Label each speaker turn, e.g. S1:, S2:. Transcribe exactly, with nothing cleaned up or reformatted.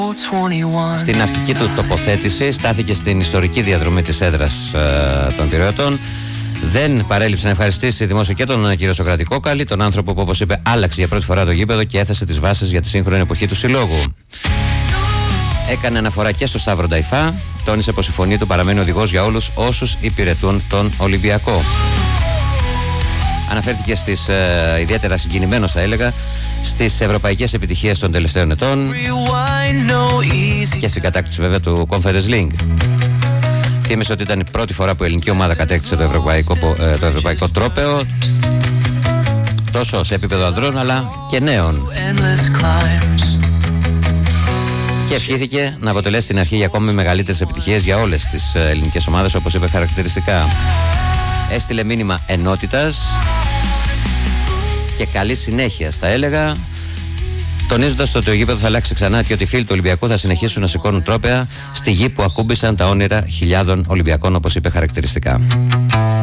S1: Στην αρχική του τοποθέτηση στάθηκε στην ιστορική διαδρομή της έδρας ε, των Πειραιωτών. Δεν παρέλειψε να ευχαριστήσει δημόσιο και τον κύριο Σωκράτη Κόκαλη, τον άνθρωπο που, όπως είπε, άλλαξε για πρώτη φορά το γήπεδο και έθεσε τις βάσεις για τη σύγχρονη εποχή του συλλόγου. Έκανε αναφορά και στο Σταύρο Νταϊφά, τόνισε πως η φωνή του παραμένει οδηγός για όλους όσους υπηρετούν τον Ολυμπιακό. Αναφέρθηκε στις, ε, ιδιαίτερα συγκινημένος θα έλεγα, στις ευρωπαϊκές επιτυχίες των τελευταίων ετών και στην κατάκτηση βέβαια του Conference League. Θύμισε ότι ήταν η πρώτη φορά που η ελληνική ομάδα κατέκτησε το ευρωπαϊκό, ε, το ευρωπαϊκό τρόπαιο, τόσο σε επίπεδο ανδρών αλλά και νέων. Και ευχήθηκε να αποτελέσει την αρχή για ακόμη μεγαλύτερες επιτυχίες για όλες τις ελληνικές ομάδες, όπως είπε χαρακτηριστικά. Έστειλε μήνυμα ενότητας και καλή συνέχεια θα έλεγα, τονίζοντας ότι το γήπεδο θα αλλάξει ξανά και ότι οι φίλοι του Ολυμπιακού θα συνεχίσουν να σηκώνουν τρόπαια στη γη που ακούμπησαν τα όνειρα χιλιάδων Ολυμπιακών, όπως είπε χαρακτηριστικά.